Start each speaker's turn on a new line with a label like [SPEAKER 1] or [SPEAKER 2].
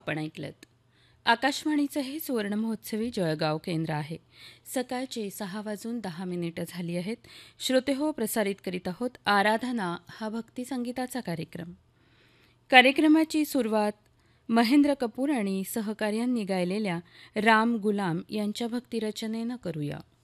[SPEAKER 1] आपण ऐकलत. आकाशवाणीचं हे सुवर्णमहोत्सवी जळगाव केंद्र आहे. सकाळचे 6:10 झाली आहेत. श्रोतेहो, प्रसारित करीत आहोत आराधना हा भक्तिसंगीताचा कार्यक्रम. कार्यक्रमाची सुरुवात महेंद्र कपूर आणि सहकार्यांनी गायलेल्या राम गुलाम यांच्या भक्तिरचनेनं करूया.